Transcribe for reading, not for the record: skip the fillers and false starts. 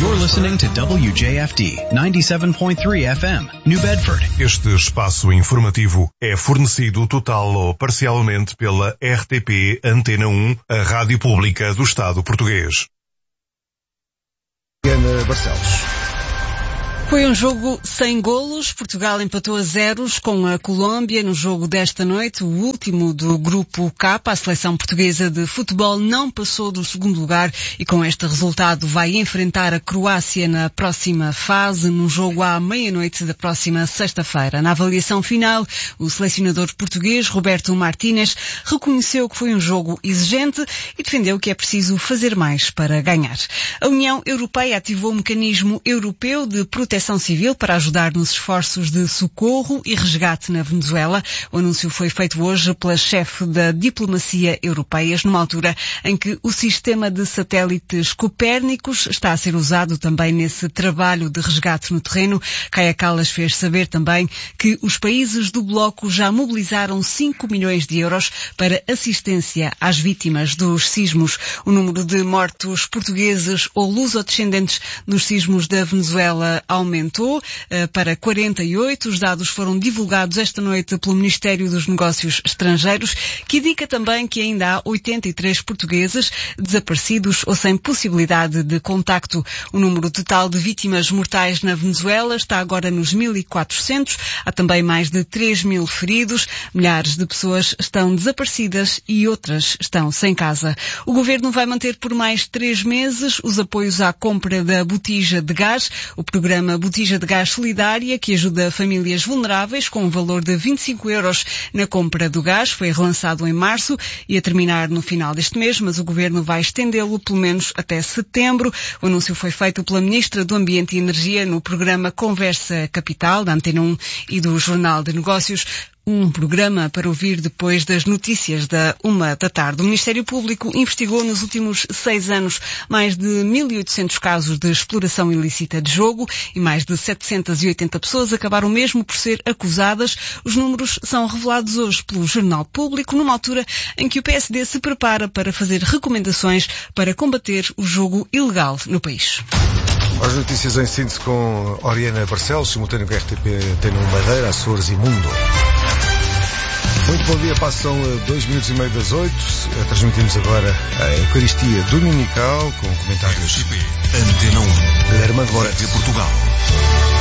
You're listening to WJFD 97.3 FM, New Bedford. Este espaço informativo é fornecido total ou parcialmente pela RTP Antena 1, a rádio pública do Estado português. Ana Barcelos. Foi um jogo sem golos. Portugal empatou a 0 com a Colômbia no jogo desta noite, o último do Grupo K. A seleção portuguesa de futebol não passou do segundo lugar e com este resultado vai enfrentar a Croácia na próxima fase, num jogo à meia-noite da próxima sexta-feira. Na avaliação final, o selecionador português, Roberto Martínez, reconheceu que foi um jogo exigente e defendeu que é preciso fazer mais para ganhar. A União Europeia ativou o mecanismo europeu de proteção civil para ajudar nos esforços de socorro e resgate na Venezuela. O anúncio foi feito hoje pela chefe da diplomacia europeia, numa altura em que o sistema de satélites Copérnicos está a ser usado também nesse trabalho de resgate no terreno. Kaia Kallas fez saber também que os países do bloco já mobilizaram 5 milhões de euros para assistência às vítimas dos sismos. O número de mortos portugueses ou lusodescendentes nos sismos da Venezuela aumentou para 48. Os dados foram divulgados esta noite pelo Ministério dos Negócios Estrangeiros, que indica também que ainda há 83 portugueses desaparecidos ou sem possibilidade de contacto. O número total de vítimas mortais na Venezuela está agora nos 1.400. Há também mais de 3.000 feridos. Milhares de pessoas estão desaparecidas e outras estão sem casa. O governo vai manter por mais 3 meses os apoios à compra da botija de gás. O programa Botija de Gás Solidária, que ajuda famílias vulneráveis com um valor de 25 euros na compra do gás, foi relançado em março e a terminar no final deste mês, mas o governo vai estendê-lo pelo menos até setembro. O anúncio foi feito pela Ministra do Ambiente e Energia no programa Conversa Capital, da Antena 1 e do Jornal de Negócios. Um programa para ouvir depois das notícias da 13h. O Ministério Público investigou nos últimos 6 anos mais de 1.800 casos de exploração ilícita de jogo e mais de 780 pessoas acabaram mesmo por ser acusadas. Os números são revelados hoje pelo Jornal Público, numa altura em que o PSD se prepara para fazer recomendações para combater o jogo ilegal no país. As notícias em síntese com Oriana Barcelos, simultâneo com a RTP Antena 1 Madeira, Açores e Mundo. Muito bom dia, passam 2 minutos e meio das 8. Transmitimos agora a Eucaristia Dominical com comentários RTP Antena 1 de Armando Moreira de Portugal.